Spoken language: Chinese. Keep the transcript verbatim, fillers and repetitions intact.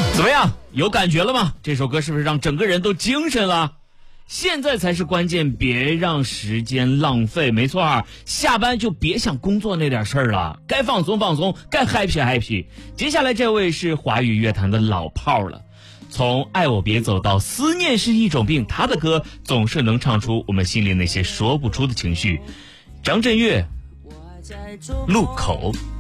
怎么样，有感觉了吗？这首歌是不是让整个人都精神了？现在才是关键，别让时间浪费。没错，下班就别想工作那点事儿了，该放松放松，该 happy happy。接下来这位是华语乐坛的老炮了，从爱我别走到思念是一种病，他的歌总是能唱出我们心里那些说不出的情绪。张震岳，路口。